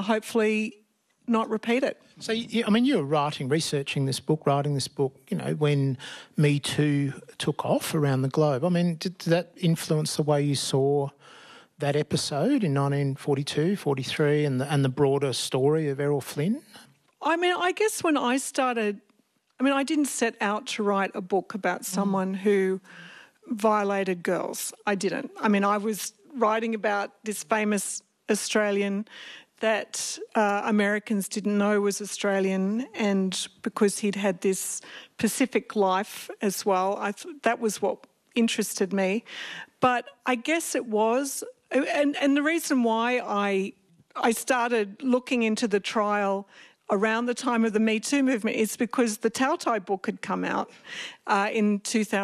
hopefully not repeat it. So, you were researching this book, writing this book, when Me Too took off around the globe. Did that influence the way you saw that episode in 1942, 43 and the broader story of Errol Flynn? I guess when I started, I didn't set out to write a book about someone who violated girls. I didn't. I was writing about this famous Australian that Americans didn't know was Australian, and because he'd had this Pacific life as well, that was what interested me. But I guess it was, and the reason why I started looking into the trial around the time of the Me Too movement is because the Tautai book had come out in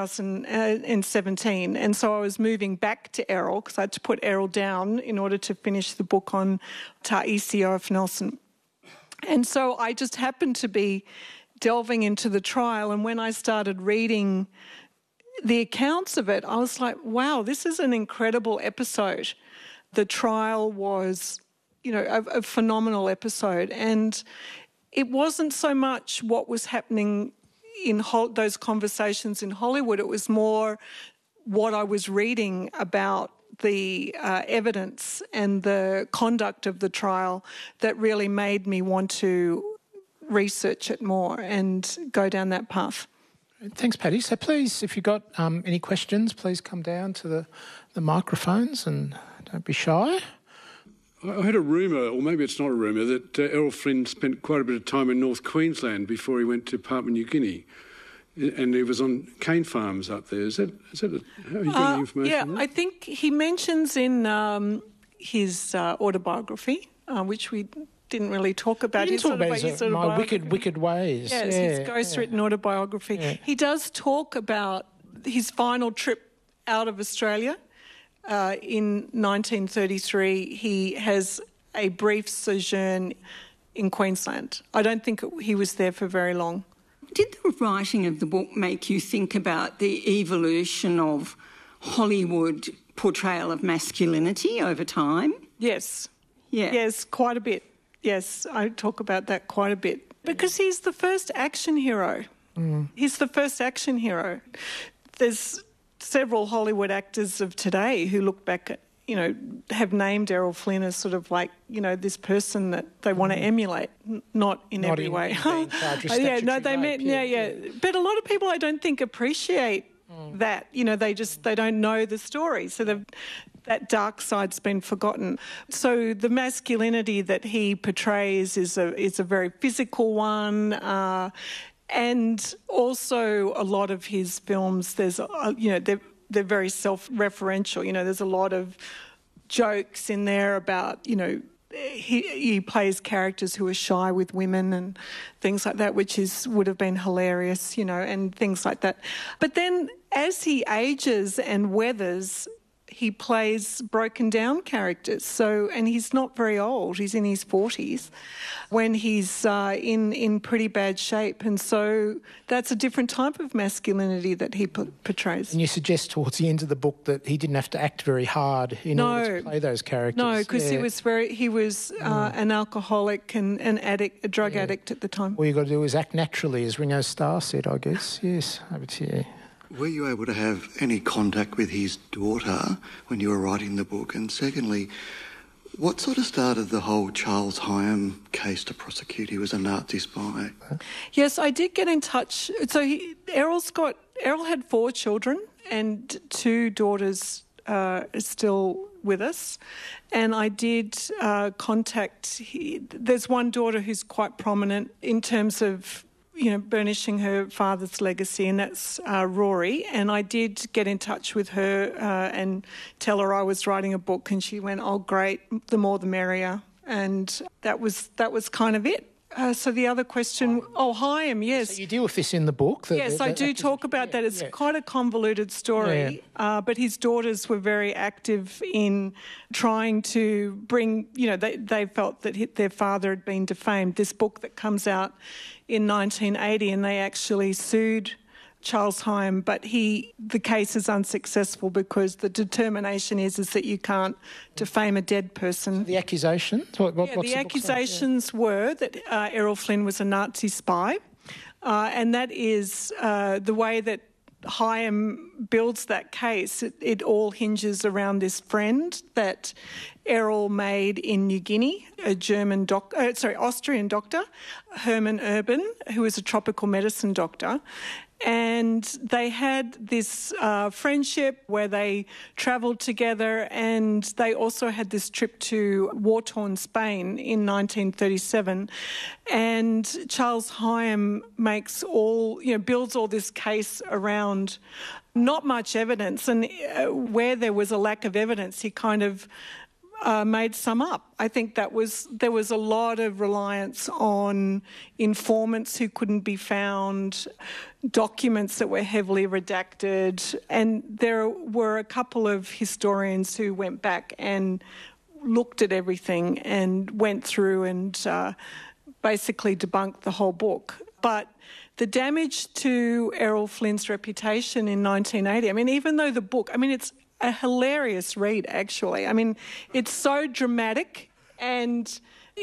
2017. And so I was moving back to Errol because I had to put Errol down in order to finish the book on Ta'isi O.F. Nelson. And so I just happened to be delving into the trial. And when I started reading the accounts of it, I was like, wow, this is an incredible episode. The trial was a phenomenal episode. And it wasn't so much what was happening in those conversations in Hollywood. It was more what I was reading about the evidence and the conduct of the trial that really made me want to research it more and go down that path. Thanks, Paddy. So please, if you've got any questions, please come down to the microphones and don't be shy. I heard a rumour, or maybe it's not a rumour, that Errol Flynn spent quite a bit of time in North Queensland before he went to Papua New Guinea, and he was on cane farms up there. Is that how you got the information? Yeah, I think he mentions in his autobiography, which we didn't really talk about. He talk about his My Wicked Ways. Yes, his ghostwritten autobiography. Yeah. He does talk about his final trip out of Australia. In 1933, he has a brief sojourn in Queensland. I don't think he was there for very long. Did the writing of the book make you think about the evolution of Hollywood portrayal of masculinity over time? Yes. Yeah. Yes, quite a bit. Yes, I talk about that quite a bit. Because he's the first action hero. He's the first action hero. There's several Hollywood actors of today who look back at, have named Errol Flynn as sort of like, this person that they want to emulate, not in every way. But a lot of people I don't think appreciate that. They don't know the story. So that dark side's been forgotten. So the masculinity that he portrays is a very physical one. And also a lot of his films, there's, they're very self-referential. There's a lot of jokes in there about, he plays characters who are shy with women and things like that, which would have been hilarious, and things like that. But then as he ages and weathers, he plays broken down characters. And he's not very old. He's in his 40s when he's in pretty bad shape. And so that's a different type of masculinity that he portrays. And you suggest towards the end of the book that he didn't have to act very hard in order to play those characters. No, because he was an alcoholic and an addict, a drug addict at the time. All you got to do is act naturally, as Ringo Starr said, I guess. Yes, over to you. Were you able to have any contact with his daughter when you were writing the book? And secondly, what sort of started the whole Charles Hyam case to prosecute? He was a Nazi spy. Yes, I did get in touch. So Errol had 4 children and 2 daughters still with us. And I did contact... There's one daughter who's quite prominent in terms of burnishing her father's legacy, and that's Rory. And I did get in touch with her and tell her I was writing a book, and she went, "Oh, great, the more the merrier." And that was kind of it. So the other question, Hyam, yes. So you deal with this in the book? Yes, I do talk about that. It's quite a convoluted story, but his daughters were very active in trying to bring, they felt that their father had been defamed. This book that comes out in 1980, and they actually sued Charles Hyam, but the case is unsuccessful because the determination is that you can't defame a dead person. The accusations? The accusations were that Errol Flynn was a Nazi spy, and that is the way that Hyam builds that case. It all hinges around this friend that Errol made in New Guinea, Austrian doctor, Hermann Urban, who was a tropical medicine doctor. And they had this friendship where they travelled together, and they also had this trip to war-torn Spain in 1937. And Charles Hyam builds all this case around not much evidence, and where there was a lack of evidence, he kind of made some up. I think there was a lot of reliance on informants who couldn't be found, documents that were heavily redacted, and there were a couple of historians who went back and looked at everything and went through and basically debunked the whole book. But the damage to Errol Flynn's reputation in 1980, even though the book, it's a hilarious read, actually. It's so dramatic, and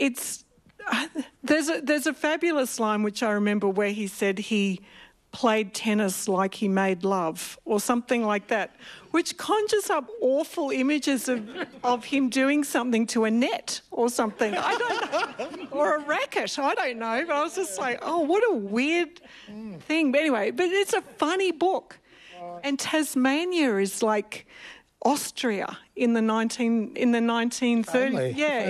there's a fabulous line which I remember where he said he played tennis like he made love, or something like that, which conjures up awful images of him doing something to a net or something. I don't know, or a racket. I don't know, but I was just like, oh, what a weird thing. But anyway, it's a funny book. And Tasmania is like Austria in the 1930s. Family. Yeah,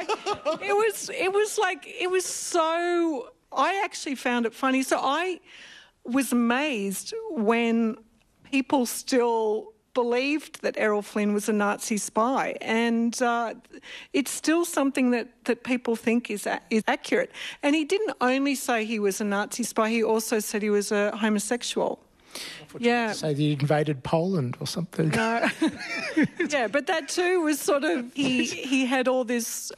it was so. I actually found it funny. So I was amazed when people still believed that Errol Flynn was a Nazi spy, and it's still something that people think is accurate. And he didn't only say he was a Nazi spy; he also said he was a homosexual. Yeah. Say he invaded Poland or something. No. Yeah, but that too was sort of, he had all this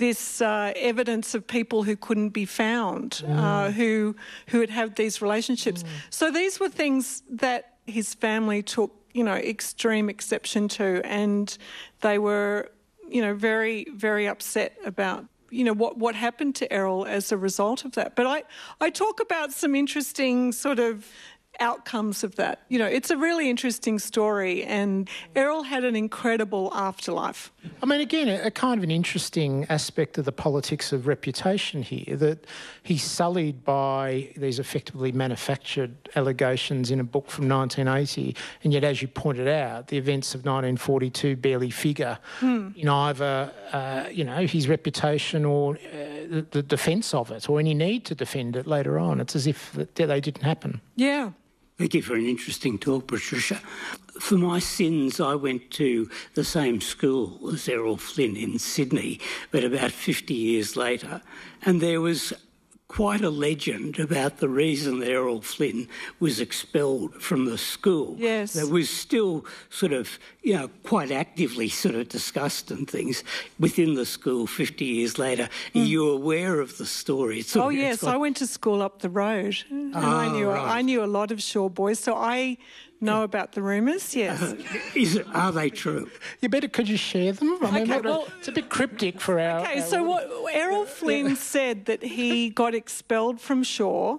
evidence of people who couldn't be found, who had had these relationships. So these were things that his family took, extreme exception to, and they were, very, very upset about what happened to Errol as a result of that. But I talk about some interesting sort of outcomes of that. It's a really interesting story, and Errol had an incredible afterlife. Again, a kind of an interesting aspect of the politics of reputation here, that he's sullied by these effectively manufactured allegations in a book from 1980, and yet, as you pointed out, the events of 1942 barely figure in either, his reputation or the defence of it, or any need to defend it later on. It's as if they didn't happen. Yeah. Thank you for an interesting talk, Patricia. For my sins, I went to the same school as Errol Flynn in Sydney, but about 50 years later, and there was quite a legend about the reason that Errol Flynn was expelled from the school. Yes. That was still sort of, quite actively sort of discussed and things within the school 50 years later. Are you aware of the story? Yes, I went to school up the road, and I knew a lot of Shaw boys, so I know about the rumours, yes. Are they true? Could you share them? It's a bit cryptic for our... Okay, so what Errol Flynn said that he got expelled from Shaw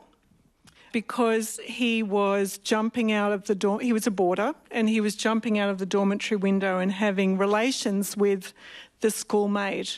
because he was jumping out of the he was a boarder, and he was jumping out of the dormitory window and having relations with the schoolmate.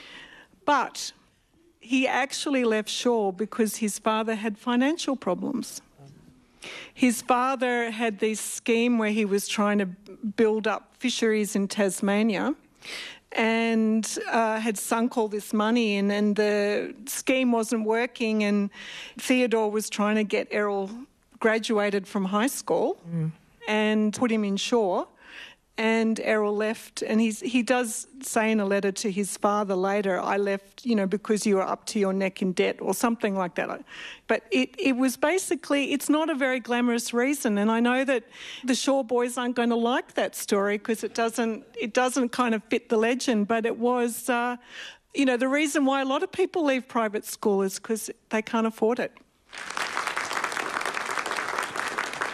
But he actually left Shaw because his father had financial problems. His father had this scheme where he was trying to build up fisheries in Tasmania, and had sunk all this money in, and the scheme wasn't working, and Theodore was trying to get Errol graduated from high school and put him in Shaw, and Errol left. And he does say in a letter to his father later, I left, because you were up to your neck in debt or something like that. But it was basically, it's not a very glamorous reason. And I know that the Shaw boys aren't going to like that story because it doesn't kind of fit the legend. But it was, the reason why a lot of people leave private school is because they can't afford it.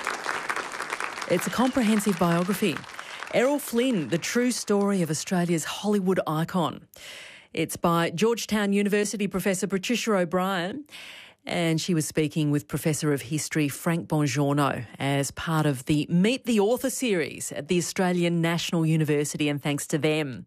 It's a comprehensive biography. Errol Flynn, the true story of Australia's Hollywood icon. It's by Georgetown University Professor Patricia O'Brien, and she was speaking with Professor of History Frank Bongiorno as part of the Meet the Author series at the Australian National University, and thanks to them.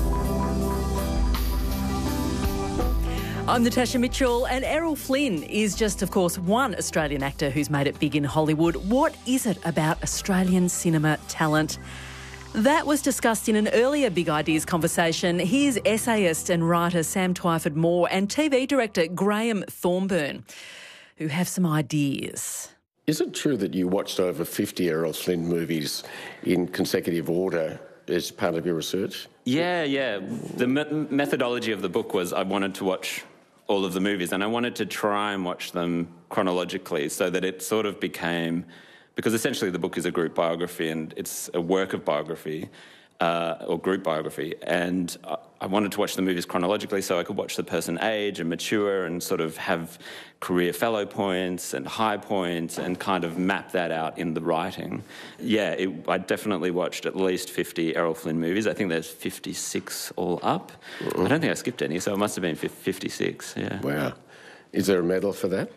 I'm Natasha Mitchell, and Errol Flynn is just, of course, one Australian actor who's made it big in Hollywood. What is it about Australian cinema talent? That was discussed in an earlier Big Ideas conversation. Here's essayist and writer Sam Twyford-Moore and TV director Graham Thornburn, who have some ideas. Is it true that you watched over 50 Errol Flynn movies in consecutive order as part of your research? Yeah. The methodology of the book was I wanted to watch all of the movies, and I wanted to try and watch them chronologically so that it sort of became, because essentially the book is a group biography and it's a work of biography or group biography, and I wanted to watch the movies chronologically so I could watch the person age and mature and sort of have career fellow points and high points and kind of map that out in the writing. Yeah, I definitely watched at least 50 Errol Flynn movies. I think there's 56 all up. I don't think I skipped any, so it must have been 56, yeah. Wow. Is there a medal for that?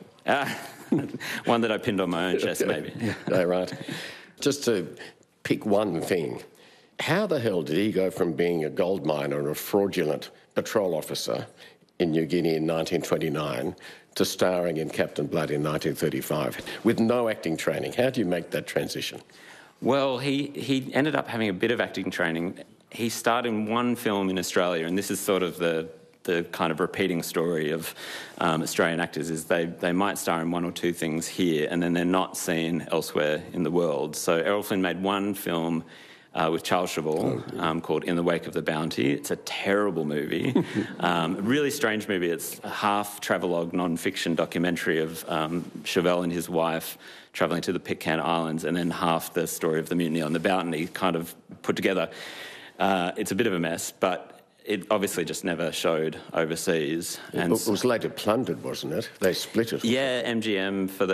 One that I pinned on my own chest, maybe. No, right. Just to pick one thing, how the hell did he go from being a gold miner and a fraudulent patrol officer in New Guinea in 1929 to starring in Captain Blood in 1935 with no acting training? How do you make that transition? Well, he ended up having a bit of acting training. He starred in one film in Australia, and this is sort of the kind of repeating story of Australian actors, is they might star in one or two things here and then they're not seen elsewhere in the world. So Errol Flynn made one film with Charles Chauvel called In the Wake of the Bounty. It's a terrible movie, really strange movie. It's a half travelogue non-fiction documentary of Chauvel and his wife travelling to the Pitcairn Islands, and then half the story of the mutiny on the Bounty kind of put together. It's a bit of a mess, but it obviously just never showed overseas. And it was later plundered, wasn't it? They split it. Yeah, MGM for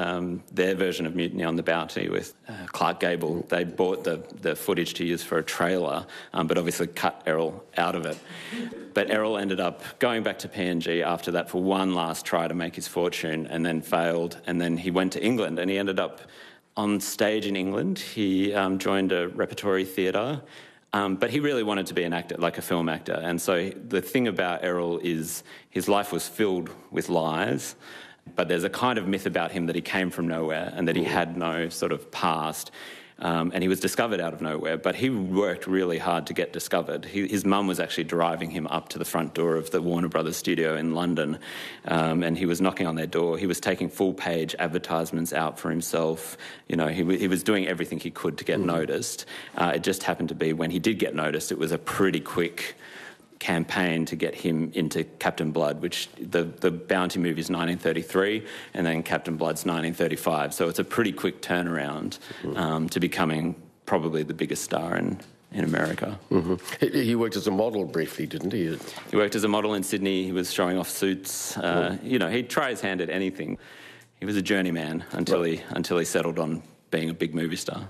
their version of Mutiny on the Bounty with Clark Gable. They bought the footage to use for a trailer, but obviously cut Errol out of it. But Errol ended up going back to PNG after that for one last try to make his fortune, and then failed. And then he went to England, and he ended up on stage in England. He joined a repertory theatre. But he really wanted to be an actor, like a film actor. And so the thing about Errol is his life was filled with lies, but there's a kind of myth about him that he came from nowhere and that he had no sort of past. And he was discovered out of nowhere, but he worked really hard to get discovered. His mum was actually driving him up to the front door of the Warner Brothers studio in London, and he was knocking on their door. He was taking full-page advertisements out for himself. You know, he was doing everything he could to get noticed. It just happened to be when he did get noticed, it was a pretty quick campaign to get him into Captain Blood, which the Bounty movie is 1933, and then Captain Blood's 1935. So it's a pretty quick turnaround to becoming probably the biggest star in America. He worked as a model briefly, didn't he? He worked as a model in Sydney. He was showing off suits. You know, he'd try his hand at anything. He was a journeyman until he settled on being a big movie star.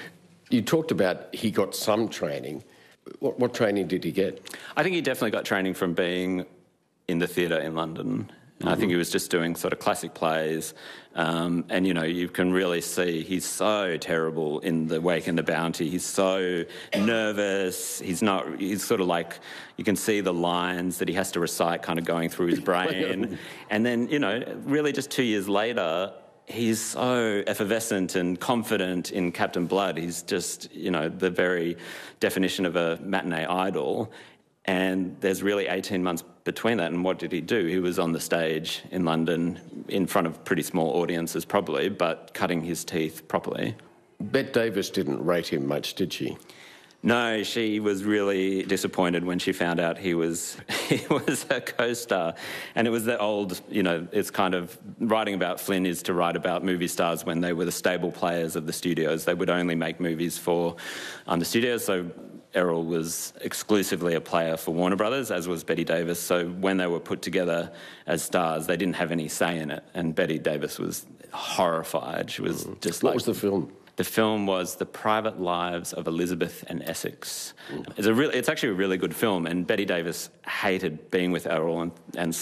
You talked about he got some training. What training did he get? I think he definitely got training from being in the theatre in London. I think he was just doing sort of classic plays. And, you know, you can really see he's so terrible in The Wake and the Bounty. He's so nervous. He's sort of like, you can see the lines that he has to recite kind of going through his brain. And then, you know, really just 2 years later, he's so effervescent and confident in Captain Blood. He's just, you know, the very definition of a matinee idol. And there's really 18 months between that. And what did he do? He was on the stage in London in front of pretty small audiences probably, but cutting his teeth properly. Bette Davis didn't rate him much, did she? No, she was really disappointed when she found out he was her co-star. And it was the old, you know, it's kind of, writing about Flynn is to write about movie stars when they were the stable players of the studios. They would only make movies for the studios, so Errol was exclusively a player for Warner Brothers, as was Bette Davis. So when they were put together as stars, they didn't have any say in it. And Bette Davis was horrified. She was just What was the film? The film was The Private Lives of Elizabeth and Essex. It's actually a really good film, and Bette Davis hated being with Errol and